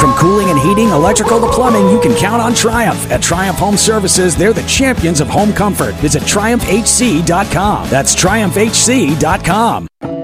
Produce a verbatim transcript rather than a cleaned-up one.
From cooling and heating, electrical to plumbing, you can count on Triumph. At Triumph Home Services, they're the champions of home comfort. Visit Triumph H C dot com. That's Triumph H C dot com.